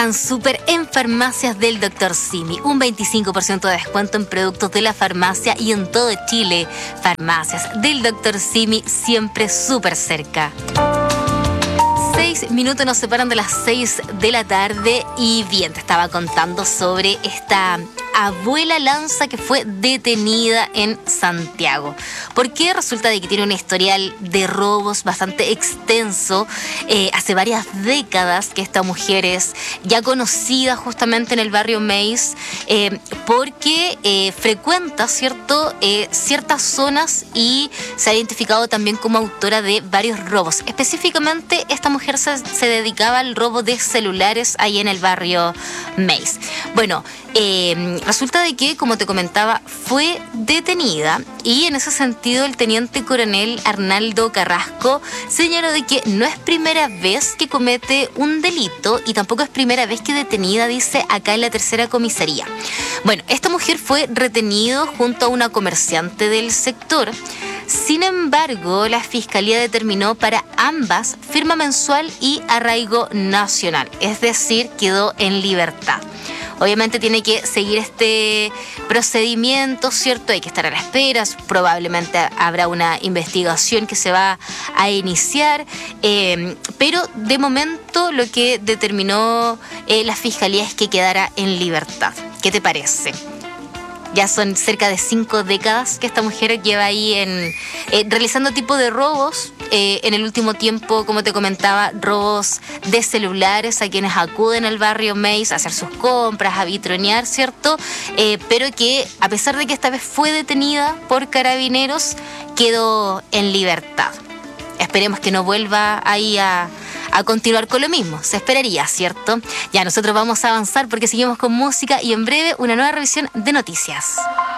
están súper en Farmacias del Dr. Simi. Un 25% de descuento en productos de la farmacia y en todo Chile. Farmacias del Dr. Simi, siempre súper cerca. 6 minutos nos separan de las 6 de la tarde y bien, te estaba contando sobre esta abuela lanza que fue detenida en Santiago. Porque resulta de que tiene un historial de robos bastante extenso. Hace varias décadas que esta mujer es ya conocida justamente en el barrio Meis, porque frecuenta ciertas zonas y se ha identificado también como autora de varios robos. Específicamente, esta mujer se dedicaba al robo de celulares ahí en el barrio Meis. Bueno, resulta de que, como te comentaba, fue detenida y en ese sentido el teniente coronel Arnaldo Carrasco señaló de que no es primera vez que comete un delito y tampoco es primera vez que detenida, dice, acá en la tercera comisaría. Bueno, esta mujer fue retenida junto a una comerciante del sector. Sin embargo, la Fiscalía determinó para ambas firma mensual y arraigo nacional, es decir, quedó en libertad. Obviamente tiene que seguir este procedimiento, ¿cierto? Hay que estar a la espera, probablemente habrá una investigación que se va a iniciar, pero de momento lo que determinó la Fiscalía es que quedara en libertad. ¿Qué te parece? Ya son cerca de 5 décadas que esta mujer lleva ahí realizando tipo de robos. En el último tiempo, como te comentaba, robos de celulares a quienes acuden al barrio Meis a hacer sus compras, a vitronear, ¿cierto? Pero que, a pesar de que esta vez fue detenida por carabineros, quedó en libertad. Esperemos que no vuelva ahí a continuar con lo mismo. Se esperaría, ¿cierto? Ya nosotros vamos a avanzar porque seguimos con música y en breve una nueva revisión de noticias.